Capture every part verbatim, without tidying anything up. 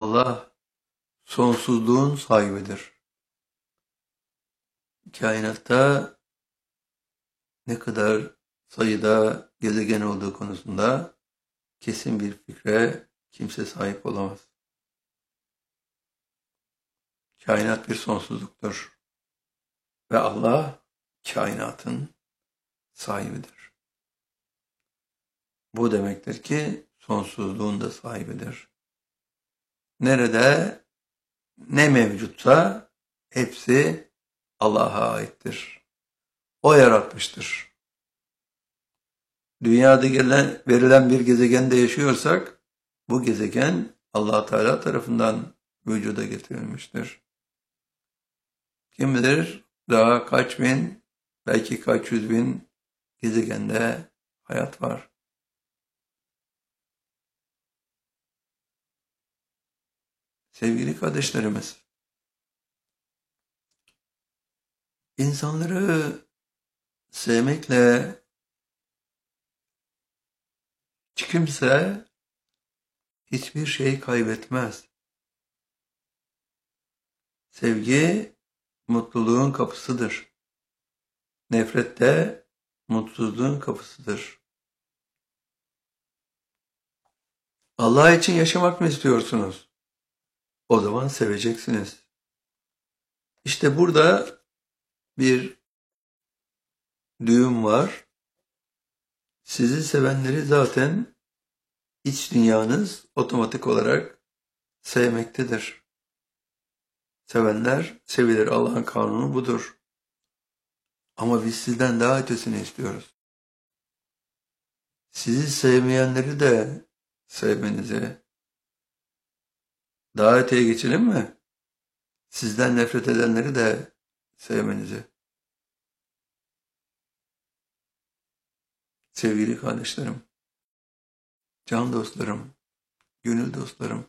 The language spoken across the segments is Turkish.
Allah sonsuzluğun sahibidir. Kainatta ne kadar sayıda gezegen olduğu konusunda kesin bir fikre kimse sahip olamaz. Kainat bir sonsuzluktur ve Allah kainatın sahibidir. Bu demektir ki sonsuzluğun da sahibidir. Nerede ne mevcutsa hepsi Allah'a aittir. O yaratmıştır. Dünyada gelen, verilen bir gezegende yaşıyorsak bu gezegen Allah Teala tarafından vücuda getirilmiştir. Kim bilir daha kaç bin, belki kaç yüz bin gezegende hayat var. Sevgili kardeşlerimiz, insanları sevmekle hiç kimse hiçbir şey kaybetmez. Sevgi mutluluğun kapısıdır. Nefret de mutsuzluğun kapısıdır. Allah için yaşamak mı istiyorsunuz? O zaman seveceksiniz. İşte burada bir düğüm var. Sizi sevenleri zaten iç dünyanız otomatik olarak sevmektedir. Sevenler sevilir. Allah'ın kanunu budur. Ama biz sizden daha ötesini istiyoruz. Sizi sevmeyenleri de sevmenizi. Daha öteye geçelim mi? Sizden nefret edenleri de sevmenizi. Sevgili kardeşlerim, can dostlarım, gönül dostlarım,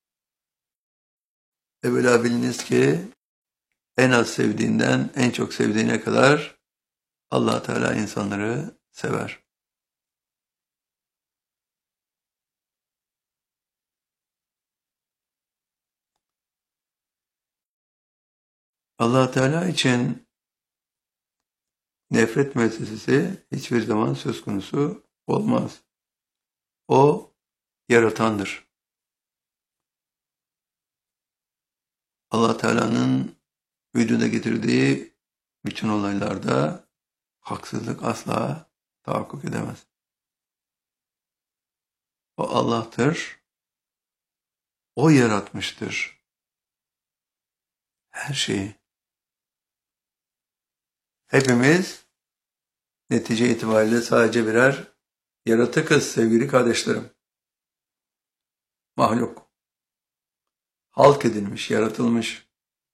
evvela biliniz ki en az sevdiğinden en çok sevdiğine kadar Allah Teala insanları sever. Allah Teala için nefret meselesi hiçbir zaman söz konusu olmaz. O yaratandır. Allah Teala'nın vücuda getirdiği bütün olaylarda haksızlık asla tahakkuk edemez. O Allah'tır. O yaratmıştır her şeyi. Hepimiz netice itibariyle sadece birer yaratıkız sevgili kardeşlerim. Mahluk. Halk edilmiş, yaratılmış.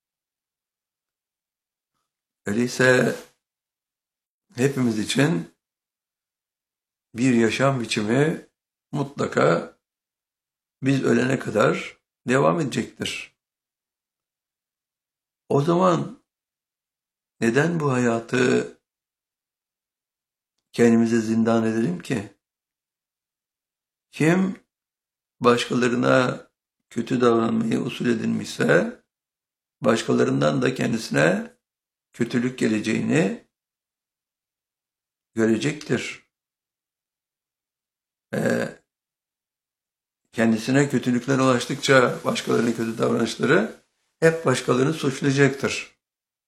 Öyleyse hepimiz için bir yaşam biçimi mutlaka biz ölene kadar devam edecektir. O zaman neden bu hayatı kendimize zindan edelim ki? Kim başkalarına kötü davranmayı usul edinmişse, başkalarından da kendisine kötülük geleceğini görecektir. Ee, kendisine kötülükler ulaştıkça başkalarının kötü davranışları hep başkalarını suçlayacaktır.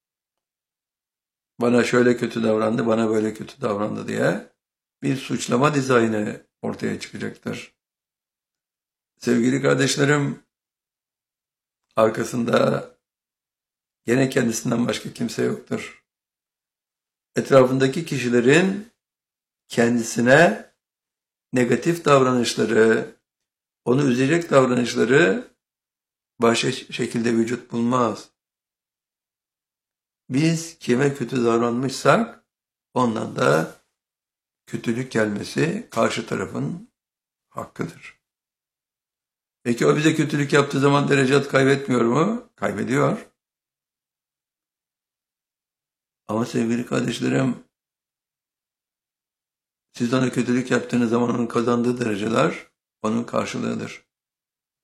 Bana şöyle kötü davrandı, bana böyle kötü davrandı diye bir suçlama dizaynı ortaya çıkacaktır. Sevgili kardeşlerim, arkasında gene kendisinden başka kimse yoktur. Etrafındaki kişilerin kendisine negatif davranışları, onu üzecek davranışları başka şekilde vücut bulmaz. Biz kime kötü davranmışsak ondan da kötülük gelmesi karşı tarafın hakkıdır. Peki o bize kötülük yaptığı zaman derecat kaybetmiyor mu? Kaybediyor. Ama sevgili kardeşlerim, siz ona kötülük yaptığınız zaman onun kazandığı dereceler onun karşılığıdır.